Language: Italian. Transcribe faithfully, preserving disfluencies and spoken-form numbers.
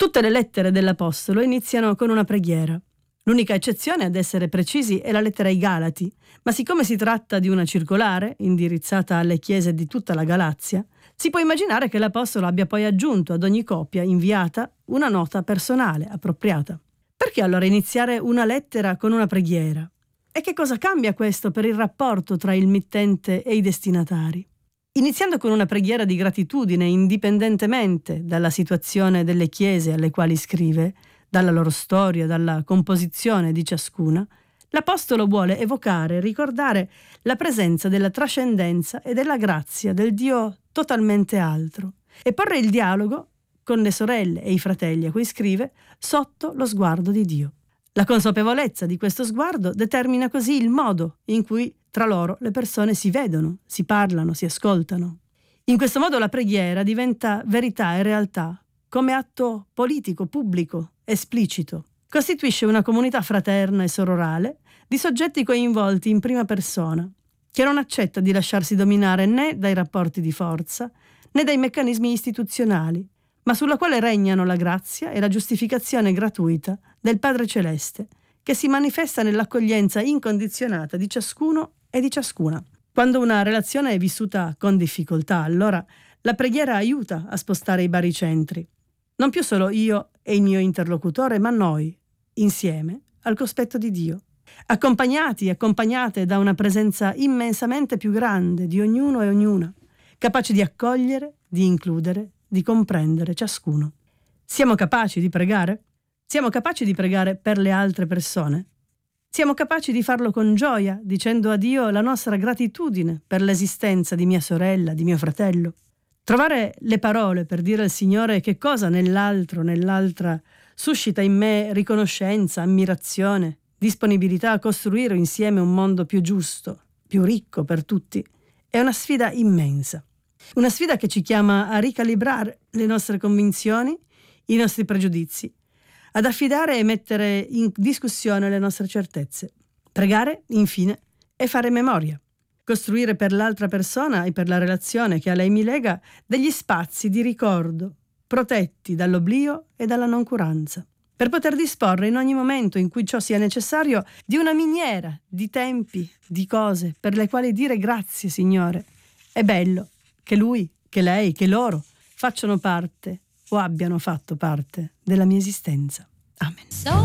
Tutte le lettere dell'Apostolo iniziano con una preghiera. L'unica eccezione ad essere precisi è la lettera ai Galati, ma siccome si tratta di una circolare indirizzata alle chiese di tutta la Galazia, si può immaginare che l'Apostolo abbia poi aggiunto ad ogni copia inviata una nota personale appropriata. Perché allora iniziare una lettera con una preghiera? E che cosa cambia questo per il rapporto tra il mittente e i destinatari? Iniziando con una preghiera di gratitudine indipendentemente dalla situazione delle chiese alle quali scrive, dalla loro storia, dalla composizione di ciascuna, l'Apostolo vuole evocare e ricordare la presenza della trascendenza e della grazia del Dio totalmente altro e porre il dialogo con le sorelle e i fratelli a cui scrive sotto lo sguardo di Dio. La consapevolezza di questo sguardo determina così il modo in cui tra loro le persone si vedono, si parlano, si ascoltano. In questo modo la preghiera diventa verità e realtà, come atto politico, pubblico, esplicito. Costituisce una comunità fraterna e sororale di soggetti coinvolti in prima persona, che non accetta di lasciarsi dominare né dai rapporti di forza né dai meccanismi istituzionali, ma sulla quale regnano la grazia e la giustificazione gratuita del Padre Celeste, che si manifesta nell'accoglienza incondizionata di ciascuno e di ciascuna. Quando una relazione è vissuta con difficoltà, allora la preghiera aiuta a spostare i baricentri. Non più solo io e il mio interlocutore, ma noi, insieme, al cospetto di Dio, accompagnati e accompagnate da una presenza immensamente più grande di ognuno e ognuna, capace di accogliere, di includere, di comprendere ciascuno. Siamo capaci di pregare? Siamo capaci di pregare per le altre persone? Siamo capaci di farlo con gioia, dicendo a Dio la nostra gratitudine per l'esistenza di mia sorella, di mio fratello? Trovare le parole per dire al Signore che cosa nell'altro, nell'altra, suscita in me riconoscenza, ammirazione, disponibilità a costruire insieme un mondo più giusto, più ricco per tutti, è una sfida immensa. Una sfida che ci chiama a ricalibrare le nostre convinzioni, i nostri pregiudizi, ad affidare e mettere in discussione le nostre certezze. Pregare, infine, è fare memoria. Costruire per l'altra persona e per la relazione che a lei mi lega degli spazi di ricordo, protetti dall'oblio e dalla noncuranza, per poter disporre in ogni momento in cui ciò sia necessario di una miniera di tempi, di cose per le quali dire grazie, Signore. È bello che lui, che lei, che loro facciano parte o abbiano fatto parte della mia esistenza. Amen.